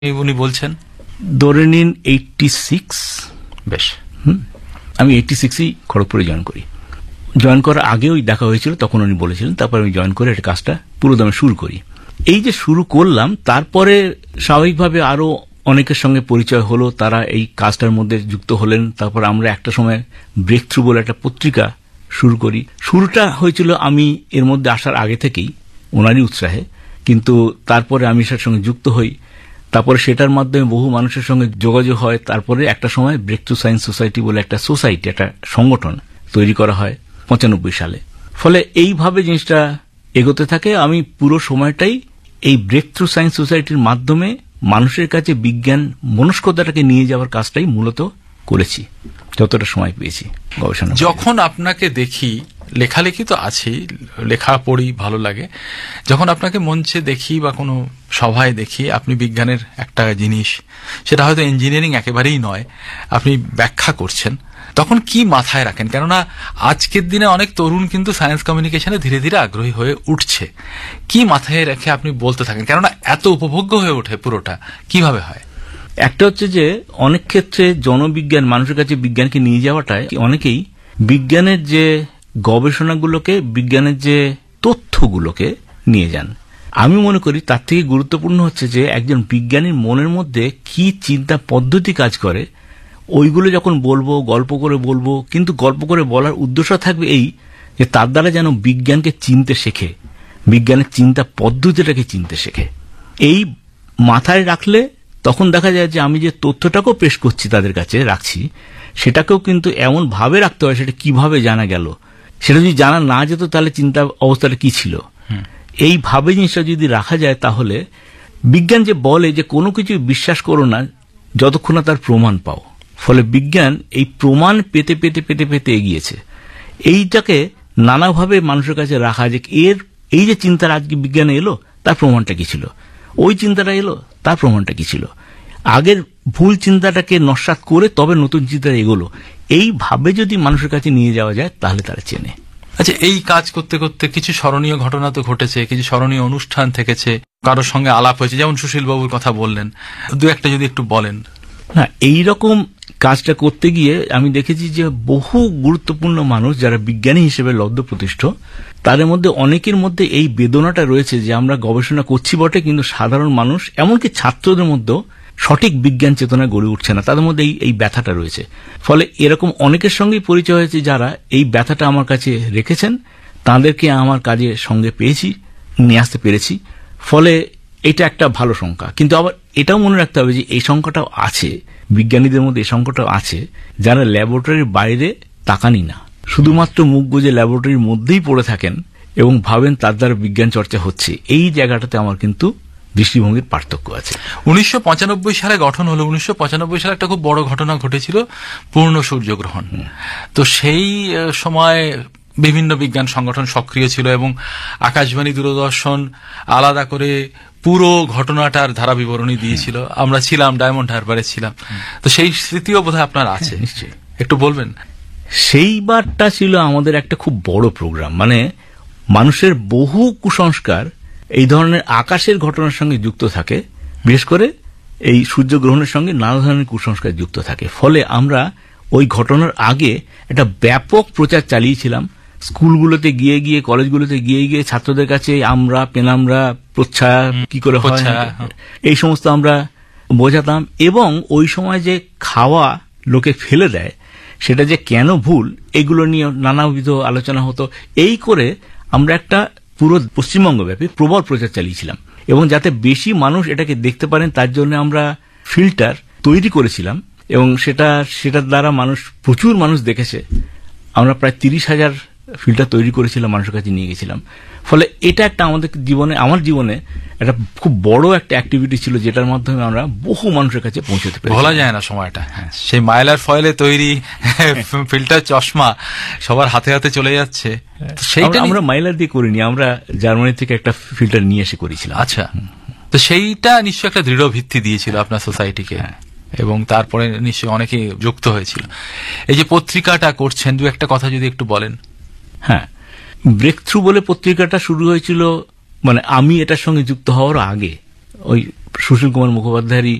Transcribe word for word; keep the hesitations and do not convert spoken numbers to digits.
উনি বলছেন ধরে নিন এইটটি সিক্স। বেশ, হুম আমি এইটটি সিক্সই খড়গপুরে জয়েন করি। জয়েন করার আগেও দেখা হয়েছিল, তখন উনি বলেছিলেন। তারপর আমি জয়েন করে একটা কাজটা পুরোদমে শুরু করি। এই যে শুরু করলাম, তারপরে স্বাভাবিকভাবে আরো অনেকের সঙ্গে পরিচয় হলো, তারা এই কাজটার মধ্যে যুক্ত হলেন। তারপর আমরা একটা সময় ব্রেক থ্রু বলে একটা পত্রিকা শুরু করি। শুরুটা হয়েছিল আমি এর মধ্যে আসার আগে থেকেই, ওনারই উৎসাহে, কিন্তু তারপরে আমি সেটার সঙ্গে যুক্ত হই। তারপরে সেটার মাধ্যমে বহু মানুষের সঙ্গে যোগাযোগ হয়। তারপরে একটা সময় ব্রেক থ্রু সায়েন্স সোসাইটি বলে একটা সোসাইটি, একটা সংগঠন তৈরি করা হয় পঁচানব্বই সালে। ফলে এইভাবে জিনিসটা এগোতে থাকে। আমি পুরো সময়টাই এই ব্রেক থ্রু সায়েন্স সোসাইটির মাধ্যমে মানুষের কাছে বিজ্ঞান মনস্কতাটাকে নিয়ে যাওয়ার কাজটাই মূলত করেছি, যতটা সময় পেয়েছি গবেষণা। যখন আপনাকে দেখি, লেখালেখি তো আছেই, লেখা পড়ি, ভালো লাগে। যখন আপনাকে মঞ্চে দেখি বা কোনো সভায় দেখি, আপনি বিজ্ঞানের একটা জিনিস, সেটা হয়তো ইঞ্জিনিয়ারিং একেবারেই নয়, আপনি ব্যাখ্যা করছেন, তখন কি মাথায় রাখেন? কেননা আজকের দিনে অনেক তরুণ কিন্তু সায়েন্স কমিউনিকেশনে ধীরে ধীরে আগ্রহী হয়ে উঠছে। কি মাথায় রেখে আপনি বলতে থাকেন? কেননা এত উপভোগ্য হয়ে ওঠে পুরোটা, কিভাবে হয়? একটা হচ্ছে যে অনেক ক্ষেত্রে জনবিজ্ঞান, মানুষের কাছে বিজ্ঞানকে নিয়ে যাওয়াটায় অনেকেই বিজ্ঞানের যে গবেষণাগুলোকে, বিজ্ঞানের যে তথ্যগুলোকে নিয়ে যান। আমি মনে করি তার থেকে গুরুত্বপূর্ণ হচ্ছে যে একজন বিজ্ঞানীর মনের মধ্যে কি চিন্তা পদ্ধতি কাজ করে, ওইগুলো যখন বলবো, গল্প করে বলবো, কিন্তু গল্প করে বলার উদ্দেশ্য থাকবে এই যে তার দ্বারা যেন বিজ্ঞানকে চিনতে শেখে, বিজ্ঞানের চিন্তা পদ্ধতিটাকে চিনতে শেখে। এই মাথায় রাখলে তখন দেখা যায় যে আমি যে তথ্যটাকেও পেশ করছি তাদের কাছে, রাখছি, সেটাকেও কিন্তু এমন ভাবে রাখতে হয় সেটা কিভাবে জানা গেল। সেটা যদি জানা না যেত তাহলে চিন্তা অবস্থাটা কি ছিল। এইভাবে জিনিসটা যদি রাখা যায়, তাহলে বিজ্ঞান যে বলে যে কোনো কিছু বিশ্বাস করো না যতক্ষণ না তার প্রমাণ পাও। ফলে বিজ্ঞান এই প্রমাণ পেতে পেতে পেতে পেতে এগিয়েছে। এইটাকে নানাভাবে মানুষের কাছে রাখা, যে এর এই যে চিন্তার আজকে বিজ্ঞানে এলো, তার প্রমাণটা কি ছিল, ওই চিন্তাটা এলো, তার প্রমাণটা কি ছিল। আগের ভুল চিন্তাটাকে নস্যাৎ করে তবে নতুন চিন্তা এগোলো। এইভাবে যদি মানুষের কাছে নিয়ে যাওয়া যায় তাহলে তারা চেনে। আচ্ছা, এই কাজ করতে করতে কিছু স্মরণীয় ঘটনা তো ঘটেছে, কিছু স্মরণীয় অনুষ্ঠান থেকেছে, কারোর সঙ্গে আলাপ হয়েছে, যেমন সুশীল বাবুর কথা বললেন, দু একটা যদি একটু বলেন। না, এইরকম কাজটা করতে গিয়ে আমি দেখেছি যে বহু গুরুত্বপূর্ণ মানুষ যারা বিজ্ঞানী হিসেবে লব্ধ প্রতিষ্ঠ, তাদের মধ্যে অনেকের মধ্যে এই বেদনাটা রয়েছে যে আমরা গবেষণা করছি বটে, কিন্তু সাধারণ মানুষ, এমনকি ছাত্রদের মধ্যেও সঠিক বিজ্ঞান চেতনা গড়ে উঠছে না, তাদের মধ্যে এই এই ব্যথাটা রয়েছে। ফলে এরকম অনেকের সঙ্গেই পরিচয় হয়েছে যারা এই ব্যথাটা আমার কাছে রেখেছেন, তাদেরকে আমার কাজে সঙ্গে পেয়েছি, নিয়ে আসতে পেরেছি। ফলে এটা একটা ভালো সংখ্যা। কিন্তু আবার এটাও মনে রাখতে হবে যে এই সংখ্যাটাও আছে, বিজ্ঞানীদের মধ্যে এই সংখ্যাটাও আছে যারা ল্যাবরেটরির বাইরে তাকানি না, শুধুমাত্র মুখ বুজে ল্যাবরেটরির মধ্যেই পড়ে থাকেন এবং ভাবেন তার দ্বারা বিজ্ঞান চর্চা হচ্ছে। এই জায়গাটাতে আমার কিন্তু দৃষ্টিভঙ্গির পার্থক্য আছে। উনিশশো পঁচানব্বই সালে গঠন হলো। উনিশশো পঁচানব্বই সালে একটা খুব বড় ঘটনা ঘটেছিল, পূর্ণ সূর্যগ্রহণ। তো সেই সময় বিভিন্ন বিজ্ঞান সংগঠন সক্রিয় ছিল এবং আকাশবাণী, দূরদর্শন আলাদা করে পুরো ঘটনাটার ধারা বিবরণী দিয়েছিল। আমরা ছিলাম, ডায়মন্ড হারবারে ছিলাম। তো সেই স্মৃতিও বোধহয় আপনার আছে, নিশ্চয়ই একটু বলবেন? সেইবারটা ছিল আমাদের একটা খুব বড় প্রোগ্রাম। মানে মানুষের বহু কুসংস্কার এই ধরনের আকাশের ঘটনার সঙ্গে যুক্ত থাকে, বিশেষ করে এই সূর্যগ্রহণের সঙ্গে নানা ধরনের কুসংস্কার যুক্ত থাকে। ফলে আমরা ওই ঘটনার আগে একটা ব্যাপক প্রচার চালিয়েছিলাম, স্কুলগুলোতে গিয়ে গিয়ে, কলেজগুলোতে গিয়ে গিয়ে ছাত্রদের কাছে আমরা পেনামরা, প্রচ্ছায়া কি করে হয়, এই সমস্ত আমরা বোঝাতাম। এবং ওই সময় যে খাওয়া লোকে ফেলে দেয়, সেটা যে কেন ভুল, এগুলো নিয়ে নানাবিধ আলোচনা হতো। এই করে আমরা একটা পুরো পশ্চিমবঙ্গব্যাপী প্রবল প্রচার চালিয়েছিলাম। এবং যাতে বেশি মানুষ এটাকে দেখতে পারেন তার জন্য আমরা ফিল্টার তৈরি করেছিলাম, এবং সেটা সেটার দ্বারা মানুষ, প্রচুর মানুষ দেখেছে। আমরা প্রায় তিরিশ হাজার ফিল্টার তৈরি করেছিলাম, মানুষের কাছে নিয়ে গেছিলাম। ফলে এটা একটা আমাদের জীবনে, আমার জীবনে একটা খুব বড় একটা অ্যাক্টিভিটি ছিল, যেটার মাধ্যমে আমরা বহু মানুষের কাছে পৌঁছতে পারি। বলা যায় না সময়টা। সেই মাইলার ফয়েলে তৈরি ফিল্টার চশমা সবার হাতে হাতে চলে যাচ্ছে। সেইটা আমরা মাইলার দিয়ে করিনি, আমরা জার্মানি থেকে একটা ফিল্টার নিয়ে এসে করেছিলাম। আচ্ছা, তো সেইটা নিশ্চয়ই একটা দৃঢ় ভিত্তি দিয়েছিল আপনার সোসাইটিকে, এবং তারপরে নিশ্চয়ই অনেকে যুক্ত হয়েছিল। এই যে পত্রিকাটা করছেন, দু একটা কথা যদি একটু বলেন। হ্যাঁ, ব্রেক থ্রু বলে পত্রিকাটা শুরু হয়েছিল, মানে আমি এটার সঙ্গে যুক্ত হওয়ার আগে, ওই সুশীল কুমার মুখোপাধ্যায়েরই